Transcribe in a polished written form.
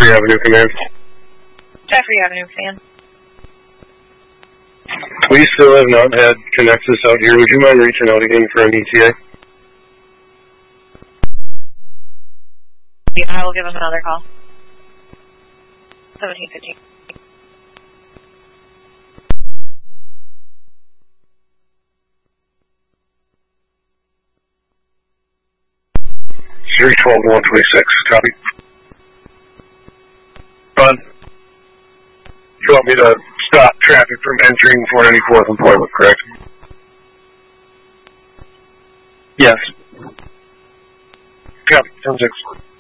Jeffrey Avenue Command. Jeffrey Avenue Command. We still have not had Connexus out here. Would you mind reaching out again for an ETA? Yeah, I will give him another call. 1715. Siri 12-126, copy. Bud, you want me to stop traffic from entering 494th and Portland, correct? Yes. Copy, 10-6.